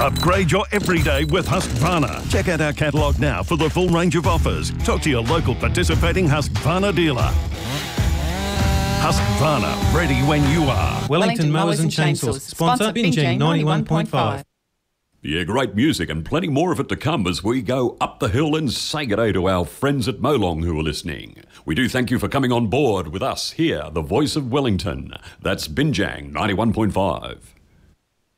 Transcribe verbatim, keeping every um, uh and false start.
Upgrade your everyday with Husqvarna. Check out our catalogue now for the full range of offers. Talk to your local participating Husqvarna dealer. Husqvarna, ready when you are. Wellington Mowers and Chainsaws. Sponsor Binjang ninety-one point five. Yeah, great music and plenty more of it to come as we go up the hill and say good day to our friends at Molong who are listening. We do thank you for coming on board with us here, the voice of Wellington. That's Binjang ninety-one point five.